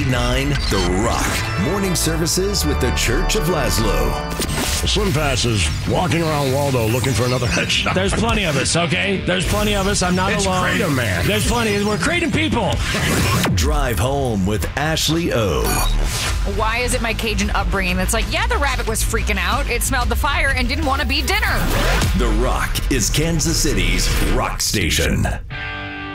98.9 The Rock. Morning services with the Church of Laszlo. Slim Fast is walking around Waldo looking for another headshot. There's plenty of us, okay? There's plenty of us. I'm not alone. It's Kratom, man. There's plenty. We're Kratom people. Drive home with Ashley O. Why is it my Cajun upbringing that's like, yeah, the rabbit was freaking out. It smelled the fire and didn't want to be dinner. The Rock is Kansas City's rock station.